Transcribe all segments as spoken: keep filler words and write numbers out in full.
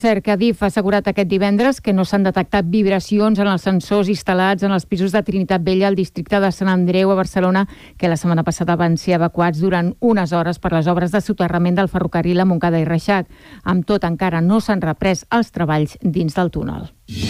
Cert que Adif ha assegurat aquest divendres que no s'han detectat vibracions en els sensors instal·lats en els pisos de Trinitat Vella al districte de Sant Andreu a Barcelona, que la setmana passada van ser evacuats durant unes hores per les obres de soterrament del ferrocarril a Montcada i Reixac. Amb tot, encara no s'han reprès els treballs dins del túnel.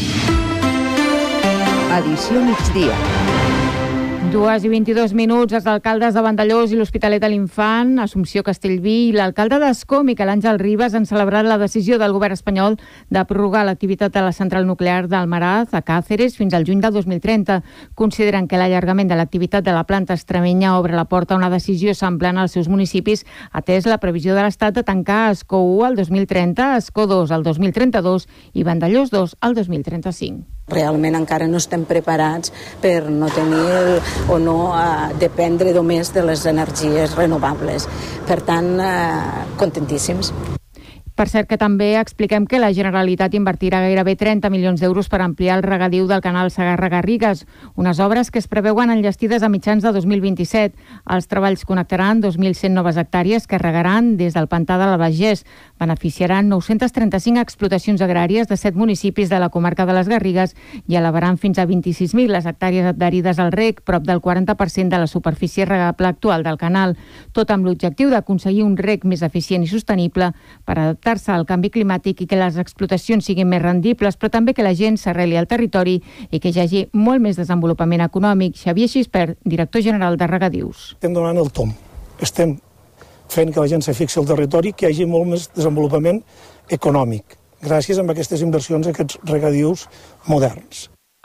Edició migdia. Dues i vint-i-dos minuts, els alcaldes de Vandellòs i l'Hospitalet de l'Infant, Assumpció Castellví i l'alcalde d'Ascó, Miquel Àngel Ribas, han celebrat la decisió del govern espanyol de prorrogar l'activitat de la central nuclear d'Almaraz a Càceres fins al juny del dos mil trenta. Consideren que l'allargament de l'activitat de la planta extremenya obre la porta a una decisió semblant als seus municipis, atès la previsió de l'Estat de tancar Ascó u al dos mil trenta, Ascó dos al dos mil trenta-dos i Vandellòs dos al dos mil trenta-cinc. Realment encara no estem preparats per no tenir o no eh, dependre només de les energies renovables. Per tant, eh, contentíssims. Per cert que també expliquem que la Generalitat invertirà gairebé trenta milions d'euros per ampliar el regadiu del canal Segarra-Garrigues, unes obres que es preveuen enllestides a mitjans de dos mil vint-i-set. Els treballs connectaran dos mil cent noves hectàrees que regaran des del pantà de l'Albagés. Beneficiaran nou-cents trenta-cinc explotacions agràries de set municipis de la comarca de les Garrigues i elevaran fins a vint-i-sis mil les hectàrees adherides al reg, prop del quaranta per cent de la superfície regable actual del canal, tot amb l'objectiu d'aconseguir un reg més eficient i sostenible per adaptar-se al canvi climàtic i que les explotacions siguin més rendibles, però també que la gent s'arreli al territori i que hi hagi molt més desenvolupament econòmic. Xavier Xispert, director general de Regadius. Estem donant el tom. Estem fent que la gent se fixi al territori, que hi hagi molt més desenvolupament econòmic, gràcies a aquestes inversions, a aquests regadius moderns.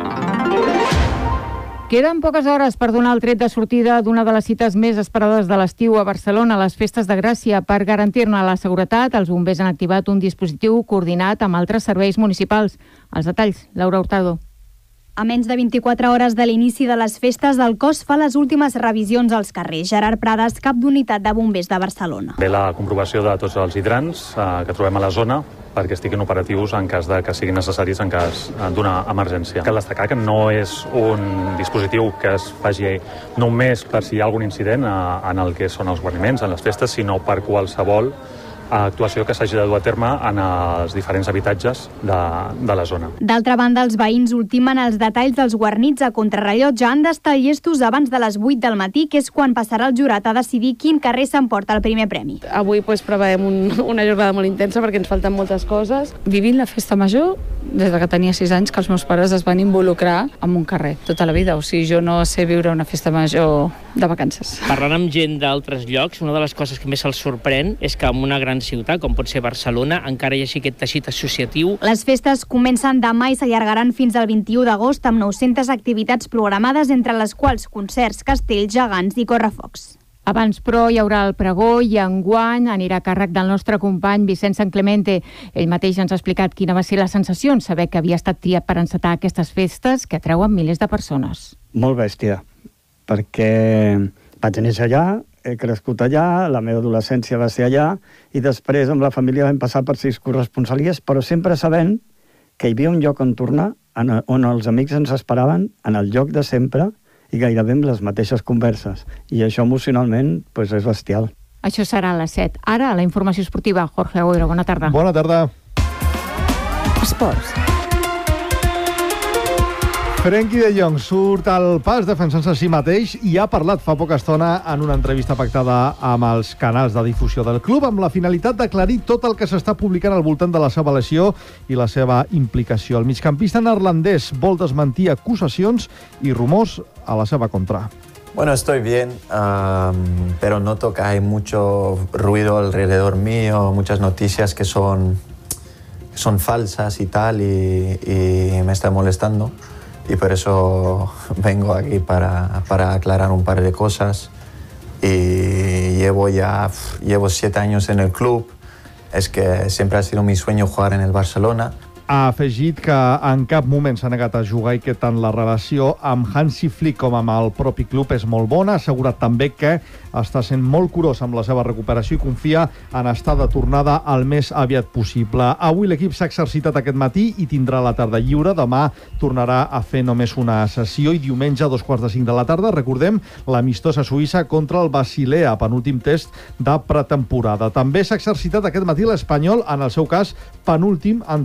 Queden poques hores per donar el tret de sortida d'una de les cites més esperades de l'estiu a Barcelona, les Festes de Gràcia. Per garantir-ne la seguretat, els bombers han activat un dispositiu coordinat amb altres serveis municipals. Els detalls, Laura Hurtado. A menys de vint-i-quatre hores de l'inici de les festes, el cos fa les últimes revisions als carrers. Gerard Prades, cap d'unitat de bombers de Barcelona. Ve la comprovació de tots els hidrants eh, que trobem a la zona perquè estiguin operatius en cas de que siguin necessaris en cas d'una emergència. Cal destacar que no és un dispositiu que es faci només per si hi ha algun incident eh, en el que són els guarniments, en les festes, sinó per qualsevol actuació que s'hagi de dur a terme en els diferents habitatges de, de la zona. D'altra banda, els veïns ultimen els detalls dels guarnits a contrarrellotge. Han d'estar llestos abans de les vuit del matí, que és quan passarà el jurat a decidir quin carrer s'emporta el primer premi. Avui pues, preveiem un, una jornada molt intensa perquè ens falten moltes coses. Vivint la festa major des que tenia sis anys, que els meus pares es van involucrar en un carrer tota la vida. O sigui, jo no sé viure una festa major de vacances. Parlant amb gent d'altres llocs, una de les coses que més els sorprèn és que en una gran ciutat, com pot ser Barcelona, encara hi hagi aquest teixit associatiu. Les festes comencen demà i s'allargaran fins al vint-i-u d'agost amb nou-centes activitats programades, entre les quals concerts, castells, gegants i correfocs. Abans, però, hi haurà el pregó i enguany anirà a càrrec del nostre company Vicent San Clemente. Ell mateix ens ha explicat quina va ser la sensació en saber que havia estat triat per encetar aquestes festes que atreuen milers de persones. Molt bèstia, perquè vaig néixer allà, he crescut allà, la meva adolescència va ser allà, i després amb la família vam passar per sis corresponsalies, però sempre sabent que hi havia un lloc on tornar, on els amics ens esperaven, en el lloc de sempre, i gairebé amb les mateixes converses. I això emocionalment pues, és bestial. Això serà a les set. Ara, a la informació esportiva, Jorge Agüero, bona tarda. Bona tarda. Esports. Frenkie de Jong surt al pas defensant-se a si mateix i ha parlat fa poca estona en una entrevista pactada amb els canals de difusió del club amb la finalitat d'aclarir tot el que s'està publicant al voltant de la seva lesió i la seva implicació. El migcampista neerlandès vol desmentir acusacions i rumors a la seva contra. Bueno, estoy bien, um, pero noto que hay mucho ruido alrededor mío, muchas noticias que son, que son falsas y tal, y, y me está molestando. Y por eso vengo aquí para, para aclarar un par de cosas. Y llevo ya llevo siete años en el club. Es que siempre ha sido mi sueño jugar en el Barcelona. ha afegit que en cap moment s'ha negat a jugar i que tant la relació amb Hansi Flick com amb el propi club és molt bona. Ha assegurat també que està sent molt curós amb la seva recuperació i confia en estar de tornada el més aviat possible. Avui l'equip s'ha exercitat aquest matí i tindrà la tarda lliure. Demà tornarà a fer només una sessió i diumenge a dos quarts de cinc de la tarda, recordem, l'amistosa Suïssa contra el Basilea, penúltim test de pretemporada. També s'ha exercitat aquest matí l'Espanyol, en el seu cas penúltim en